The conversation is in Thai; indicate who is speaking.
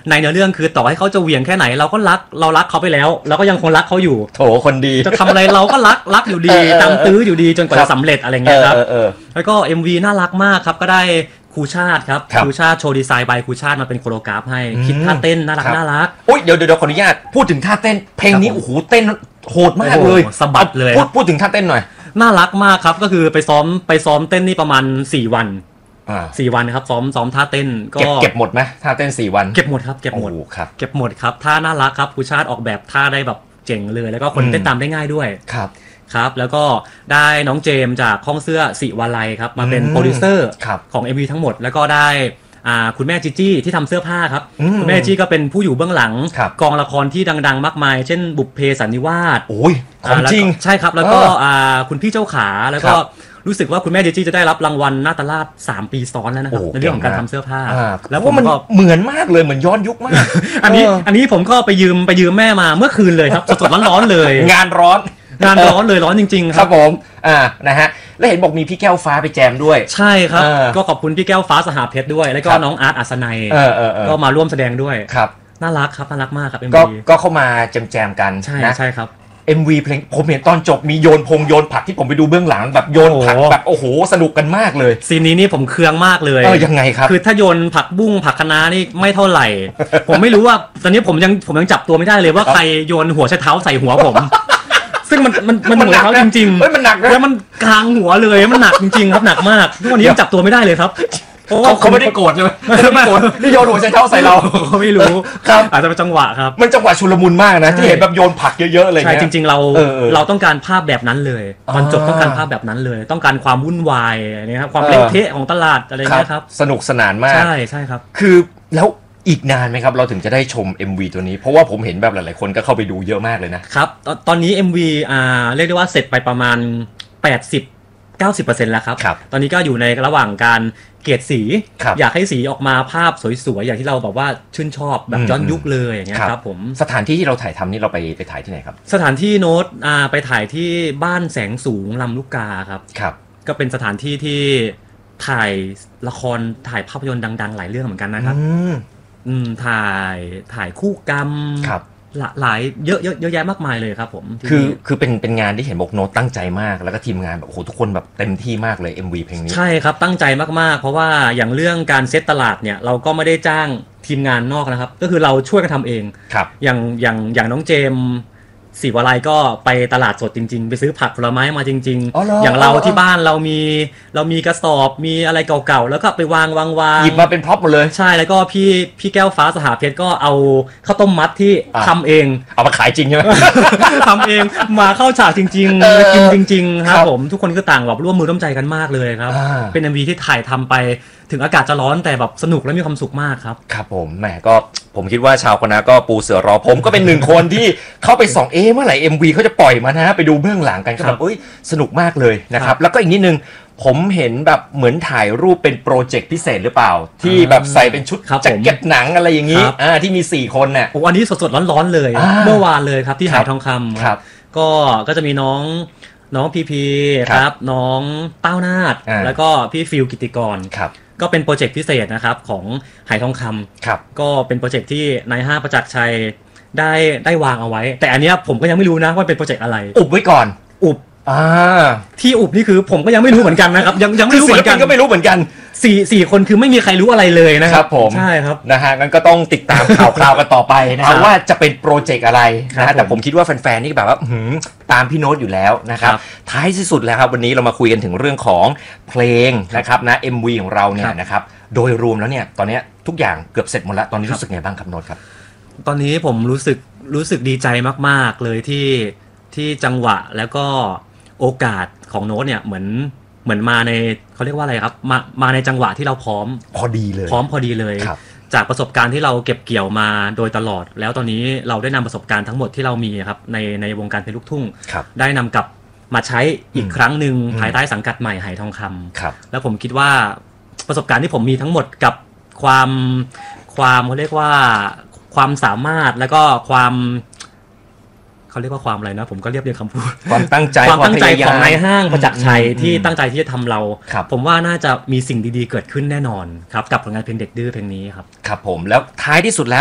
Speaker 1: ในเนื้อเรื่องคือต่อให้เขาจะเหวี่ยงแค่ไหนเรารักเขาไปแล้วเราก็ยังคงรักเขาอยู่
Speaker 2: โถคนดี
Speaker 1: จะทำอะไรเราก็รักอยู่ดีตามตื้ออยู่ดีจนกว่าจะสำเร็จอะไรเงี้ยครับแล้วก็ MV น่ารักมากครับก็ได้ครูชาติครับครูชาติโชว์ดีไซน์บายครูชาติมาเป็นโคโรกราฟให้คิดท่าเต้นน่ารัก
Speaker 2: โอ้ยเดี๋ยวขออนุญาตพูดถึงท่าเต้นเพลงนี้โอ้โหเต้นโหดมากเลย
Speaker 1: สะบัดเลย
Speaker 2: พูดถึงท่าเต้นหน่อย
Speaker 1: น่ารักมากครับก็คือไปซ้อมเต้นนี่ประมาณ4 วัน4 วันครับซ้อมท่าเต้นก็
Speaker 2: เก็บหมดไหมท่าเต้น4 วัน
Speaker 1: เก็บหมดครับเก็บหมดครับท่าน่ารักครับครูชาติออกแบบท่าได้แบบเจ๋งเลยแล้วก็คนเต้นตามได้ง่ายด้วยครับแล้วก็ได้น้องเจมจากห้องเสื้อศิวาลัยครับมาเป็นโปรดิวเซอร์ของ MV ทั้งหมดแล้วก็ได้คุณแม่จีจี้ที่ทำเสื้อผ้าครับคุณแม่จีจี้ก็เป็นผู้อยู่เบื้องหลังกองละครที่ดังๆมากมายเช่นบุพเพสันนิวาส
Speaker 2: โอ้ยของจริง
Speaker 1: ใช่ครับแล้วก็คุณพี่เจ้าขาแล้วก็รู้สึกว่าคุณแม่จีจี้จะได้รับรางวัลนาตราช3 ปีซ้อนแล้วนะครับในเรื่องของการทำเสื้อผ้า
Speaker 2: แล้วว่ามันเหมือนมากเลยเหมือนย้อนยุคมาก
Speaker 1: อันนี้ผมก็ไปยืมแม่มาเมื่อคืนเลยครับสดๆร้อนๆเลย
Speaker 2: งานร้อน
Speaker 1: เลยร้อนจริงๆ
Speaker 2: ครับผมนะฮะแล้วเห็นบอกมีพี่แก้วฟ้าไปแจมด้วย
Speaker 1: ใช่ครับก็ขอบคุณพี่แก้วฟ้าสหเพชรด้วยแล้วก็น้องอาร์ตอัศนัยก็มาร่วมแสดงด้วย
Speaker 2: ครับ
Speaker 1: น่ารักครับน่ารักมากครับ
Speaker 2: MV ก็เข้ามาแจมกัน
Speaker 1: ใช่ครับ
Speaker 2: MV เพลงผมเห็นตอนจบมีโยนผักที่ผมไปดูเบื้องหลังแบบโยนผักแบบโอ้โหสนุกกันมากเลย
Speaker 1: ซีนนี้นี่ผมเคืองมากเลย
Speaker 2: ยังไงครับ
Speaker 1: คือถ้าโยนผักบุ้งผักคะน้านี่ไม่เท่าไหร่ ผมไม่รู้ว่าตอนนี้ผมยังจับตัวไม่ได้เลยว่าใครโยนหัวใช้เท้าใส่หัวผมซึ่งมันหัวเขาจริง
Speaker 2: ๆมันหนักนะ
Speaker 1: แล้วมันกลางหัวเลยมันหนักจริงๆครับหนักมากทุกวันนี้ยังจับตัวไม่ได้เลยครับ
Speaker 2: เพราะว่าเขาไม่ได้โกรธใช่ไหมไม่โกรธที่โยนหัวใช้เท้าใส่เรา
Speaker 1: เขาไม่รู้ครับอาจจะเป็นจังหวะครับ
Speaker 2: มันจังหวะชุลมุนมากนะที่เห็นแบบโยนผักเยอะๆอะไรเงี้
Speaker 1: ยใช่จริงๆเราต้องการภาพแบบนั้นเลยตอนจบต้องการภาพแบบนั้นเลยต้องการความวุ่นวายนะครับความเละเทะของตลาดอะไรเงี้ยครับ
Speaker 2: สนุกสนานมาก
Speaker 1: ใช่ครับ
Speaker 2: คือแล้วอีกนานไหมครับเราถึงจะได้ชม MV ตัวนี้เพราะว่าผมเห็นแบบหลายๆคนก็เข้าไปดูเยอะมากเลย
Speaker 1: นะครับตอนนี้ MV เรียกได้ว่าเสร็จไปประมาณ80-90% แล้วครับตอนนี้ก็อยู่ในระหว่างการเกลี่ยสีอยากให้สีออกมาภาพสวยๆอย่างที่เราแบบว่าชื่นชอบแบบย้อนยุคเลยอย่างเงี้ยครับผม
Speaker 2: สถานที่ที่เราถ่ายทำนี่เราไปถ่ายที่ไหนครับ
Speaker 1: สถานที่โน้ตไปถ่ายที่บ้านแสงสูงลำลูกกาครับก็เป็นสถานที่ที่ถ่ายละครถ่ายภาพยนตร์ดังๆหลายเรื่องเหมือนกันนะครับถ่ายคู่กรรมหลายเยอะแยะมากมายเลยครับผม
Speaker 2: คือเป็นงานที่เห็นบอกโน้ตตั้งใจมากแล้วก็ทีมงานแบบโอ้โหทุกคนแบบเต็มที่มากเลย MV เพลงนี้
Speaker 1: ใช่ครับตั้งใจมากๆเพราะว่าอย่างเรื่องการเซตตลาดเนี่ยเราก็ไม่ได้จ้างทีมงานนอกนะครับก็คือเราช่วยกันทำเองอย่างน้องเจมศิวาลัยก็ไปตลาดสดจริงๆไปซื้อผักผลไม้มาจริงๆอย่างเราที่บ้านเรามีกระสอบมีอะไรเก่าๆแล้วก็ไปวาง
Speaker 2: หยิบมาเป็นพร็อพหมดเลย
Speaker 1: ใช่แล้วก็พี่แก้วฟ้าสหเพชรก็เอาข้าวต้มมัดที่ทำเอง
Speaker 2: เอามาขายจริงใช่ไหม
Speaker 1: ทำเองมาเข้าฉากจริงๆกินจริงๆครับผมทุกคนก็ต่างแบบร่วมมือร่วมใจกันมากเลยครับเป็น MV ที่ถ่ายทำไปถึงอากาศจะร้อนแต่แบบสนุกและมีความสุขมากครับ
Speaker 2: ครับผมแหมก็ผมคิดว่าชาวคณะก็ปูเสือรอผมก็เป็นหนึ่งคนที่เข้าไปส่องเมื่อไหร่ MV เขาจะปล่อยมานะไปดูเบื้องหลังกันก็แบบสนุกมากเลยนะครับแล้วก็อีกนิดนึงผมเห็นแบบเหมือนถ่ายรูปเป็นโปรเจกต์พิเศษหรือเปล่าที่แบบใส่เป็นชุดแจ็คเก็ตหนังอะไรอย่างนี้ที่มี4คนน่ะ
Speaker 1: อันนี้สดๆร้อนๆเลยเมื่อวานเลยครับที่หายทองคำครับก็จะมีน้องพีครับน้องเต้านาฏแล้วก็พี่ฟิลกิติกรก็เป็นโปรเจกต์พิเศษนะครับของหายทองคำก็เป็นโปรเจกต์ที่นายห้างประจักษ์ชัยได้วางเอาไว้แต่อันเนี้ยผมก็ยังไม่รู้นะว่าเป็นโปรเจกต์อะไร
Speaker 2: อุบไว้ก่อน
Speaker 1: อุบที่อุบนี่คือผมก็ยังไม่รู้เหมือนกันนะครับยังไม่รู้เหมือนกัน
Speaker 2: ก็ไม่รู้เหมือนกัน
Speaker 1: 4คนคือไม่มีใครรู้อะไรเลยนะครับ
Speaker 2: ผม
Speaker 1: ใช่ครับ
Speaker 2: นะฮะงั้นก็ต้องติดตามข่าวกันต่อไปนะครับว่าจะเป็นโปรเจกต์อะไรนะแต่ผมคิดว่าแฟนๆนี่แบบว่าตามพี่โน้ตอยู่แล้วนะครับท้ายที่สุดแล้วครับวันนี้เรามาคุยกันถึงเรื่องของเพลงนะครับนะ MV ของเราเนี่ยนะครับโดยรวมแล้วเนี่ยตอนนี้ทุกอย่างเกือบเสร็จหมดแล้วตอนนี้รู้สึกไงบ้างครับโน้ตครับ
Speaker 1: ตอนนี้ผมรู้สึกดีใจมากๆเลยที่จังหวะแล้วก็โอกาสของโน้ตเนี่ยเหมือนมาในเขาเรียกว่าอะไรครับมาในจังหวะที่เราพร้อม
Speaker 2: พอดีเลย
Speaker 1: จากประสบการณ์ที่เราเก็บเกี่ยวมาโดยตลอดแล้วตอนนี้เราได้นำประสบการณ์ทั้งหมดที่เรามีครับในวงการเพลงลูกทุ่งได้นำกลับมาใช้อีกครั้งหนึ่งภายใต้สังกัดใหม่หายทองคำแล้วผมคิดว่าประสบการณ์ที่ผมมีทั้งหมดกับความเขาเรียกว่าความสามารถแล้วก็ความเขาเรียกว่าความอะไรนะผมก็เรียบเรียงคำพูด
Speaker 2: ความตั้งใจ
Speaker 1: ของนายห้างประจักษ์ชัยที่ตั้งใจที่จะทำเราผมว่าน่าจะมีสิ่งดีๆเกิดขึ้นแน่นอนครับกับผลงานเพลงเด็กดื้อเพลงนี้ครับ
Speaker 2: ครับผมแล้วท้ายที่สุดแล้ว